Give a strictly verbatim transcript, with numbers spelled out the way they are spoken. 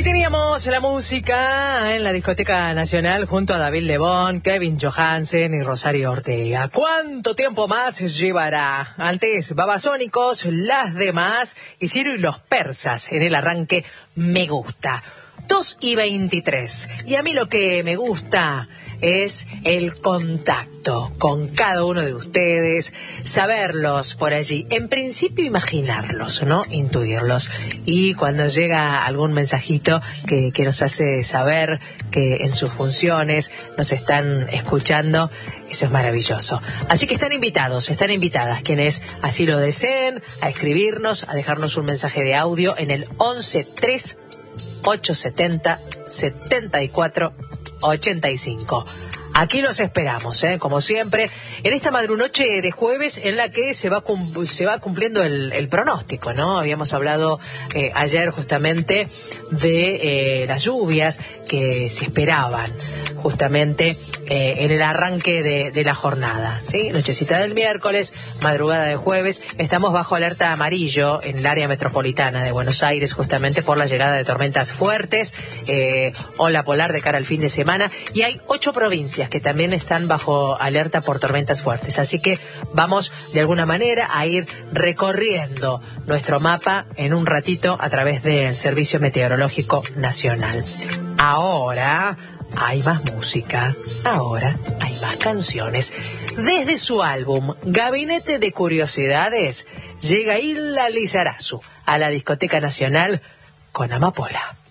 teníamos la música en la Discoteca Nacional junto a David Lebón, Kevin Johansen y Rosario Ortega. ¿Cuánto tiempo más llevará? Antes Babasónicos, Las Demás y Ciro y los Persas en el arranque Me Gusta. dos y veintitrés. Y a mí lo que me gusta es el contacto con cada uno de ustedes, saberlos por allí, en principio imaginarlos, ¿no? Intuirlos. Y cuando llega algún mensajito que, que nos hace saber que en sus funciones nos están escuchando, eso es maravilloso. Así que están invitados, están invitadas quienes así lo deseen, a escribirnos, a dejarnos un mensaje de audio en el once tres ochocientos setenta setenta y cuatro ochenta y cinco. Aquí los esperamos, ¿eh? Como siempre, en esta madrunoche de jueves en la que se va, cum- se va cumpliendo el, el pronóstico, ¿no? Habíamos hablado eh, ayer justamente de eh, las lluvias que se esperaban justamente eh, en el arranque de, de la jornada, ¿sí? Nochecita del miércoles, madrugada de jueves, estamos bajo alerta amarillo en el área metropolitana de Buenos Aires justamente por la llegada de tormentas fuertes, eh, ola polar de cara al fin de semana, y hay ocho provincias que también están bajo alerta por tormentas fuertes, así que vamos de alguna manera a ir recorriendo nuestro mapa en un ratito a través del Servicio Meteorológico Nacional. Ahora hay más música, ahora hay más canciones. Desde su álbum Gabinete de Curiosidades llega Hilda Lizarazu a la Discoteca Nacional con Amapola.